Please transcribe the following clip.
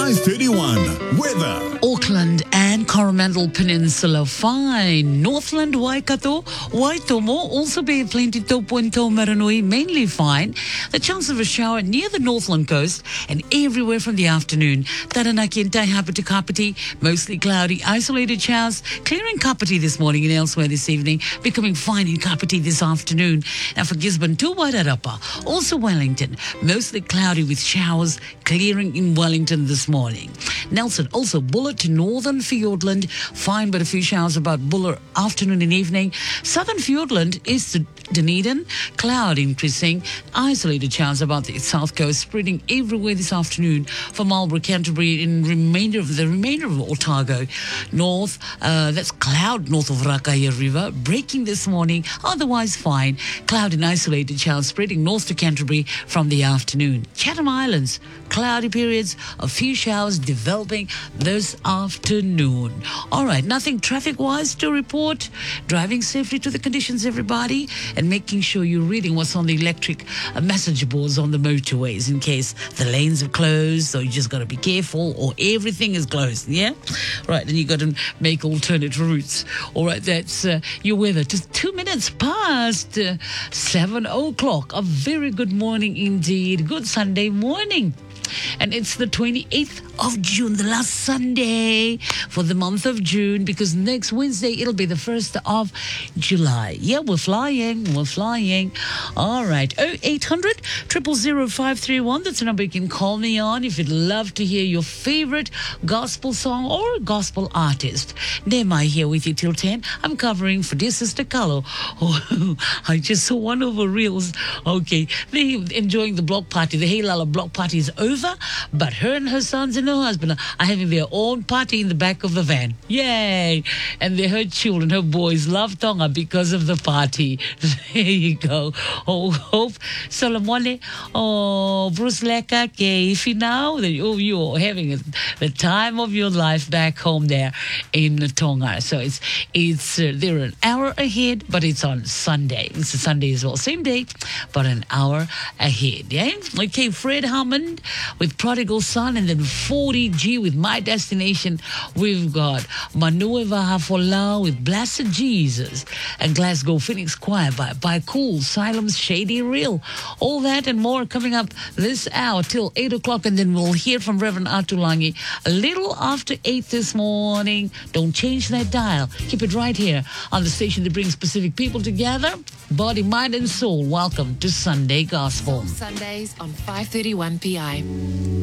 5:31. Weather. Auckland and Coromandel Peninsula fine. Northland, Waikato, Waitomo also be plenty Taupo and Taumaranui mainly fine. The chance of a shower near the Northland coast and everywhere from the afternoon. Taranaki and Taihapiti Kapiti mostly cloudy, isolated showers clearing Kapiti this morning and elsewhere this evening, becoming fine in Kapiti this afternoon. Now for Gisborne to Wairarapa, also Wellington, mostly cloudy with showers clearing in Wellington this morning. Nelson, also Buller to Northern Fiordland, fine but a few showers about Buller afternoon and evening. Southern Fiordland is to Dunedin, cloud increasing, isolated showers about the south coast, spreading everywhere this afternoon for Marlborough, Canterbury, in the remainder of Otago. North, that's cloud north of Rakaia River, breaking this morning, otherwise fine. Cloud and isolated showers spreading north to Canterbury from the afternoon. Chatham Islands, cloudy periods, a few showers developing this afternoon. All right, nothing traffic-wise to report. Driving safely to the conditions, everybody, and making sure you're reading what's on the electric message boards on the motorways in case the lanes are closed, so you just got to be careful, or everything is closed, yeah? Right, and you got to make alternate routes. All right, that's your weather. Just 2 minutes past 7 o'clock. A very good morning indeed. Good Sunday morning. And it's the 28th of June, the last Sunday for the month of June, because next Wednesday it'll be the 1st of July. Yeah, we're flying. All right. 0800 000 531. That's the number you can call me on if you'd love to hear your favorite gospel song or gospel artist. Nemai here with you till 10. I'm covering for dear Sister Carlo. Oh, I just saw one of her reels. Okay, they enjoying the block party. The Hey Lala block party is over, but her and her sons and her husband are having their own party in the back of the van. Yay! And her children, her boys, love Tonga because of the party. There you go. Oh, hope Solomone, oh, Bruce Leka, Keifi now. Oh, you're having the time of your life back home there in Tonga. So it's they're an hour ahead, but it's on Sunday. It's a Sunday as well. Same day, but an hour ahead. Yeah? Okay, Fred Hammond with Prodigal Son, and then 40G with My Destination. We've got Manue Vahafolau with Blessed Jesus, and Glasgow Phoenix Choir by Cool, Silem's Shady Real. All that and more coming up this hour till 8 o'clock, and then we'll hear from Reverend Atulangi a little after 8 this morning. Don't change that dial. Keep it right here on the station that brings Pacific people together, body, mind, and soul. Welcome to Sunday Gospel. Sundays on 5:31 p.m.